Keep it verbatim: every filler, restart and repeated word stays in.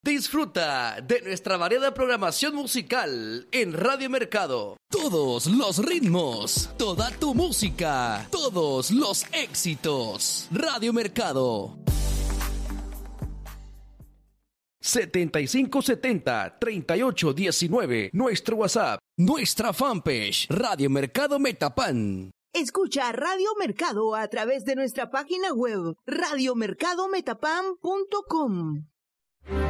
Disfruta de nuestra variada programación musical en Radio Mercado. Todos los ritmos, toda tu música, todos los éxitos. Radio Mercado. setenta y cinco setenta, treinta y ocho diecinueve, nuestro WhatsApp, nuestra fanpage, Radio Mercado Metapan. Escucha Radio Mercado a través de nuestra página web, radio mercado metapan punto com.